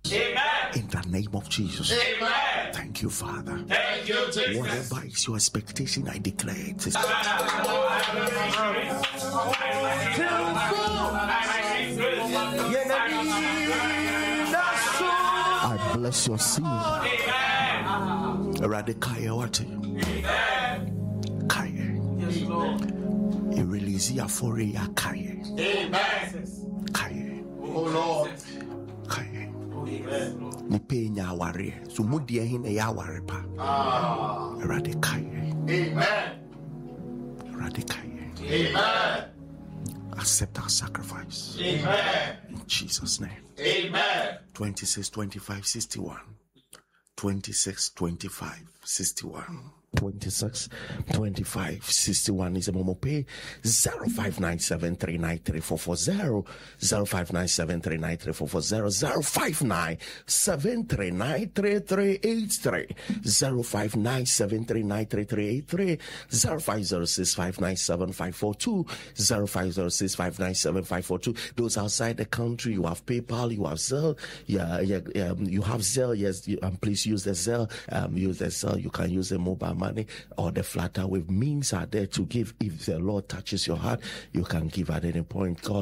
Amen. In the name of Jesus. Amen. Thank you, Father. Thank you, Jesus. Whatever is your expectation, I declare it. I bless your seed. Radikaya what? Kaya. You release your for ya kaya. Amen. Kaya. Oh Lord. Kaya. Ni penya ware. So mudia hin e ya ware pa. Radikaya. Amen. Radikaya. Amen. Accept our sacrifice. Amen. In Jesus' name. Amen. 26, 25, 61. 26, 25, 61. 26, 25, 61 is a momo pay 0597393440 0597393440 0597393383 0597393383 0506597542 0506597542. Those outside the country, you have PayPal, you have Zelle, you have Zelle. Yes, please use the Zelle. Use the Zelle. You can use the mobile money or the flatter with means are there to give. If the Lord touches your heart, you can give at any point. God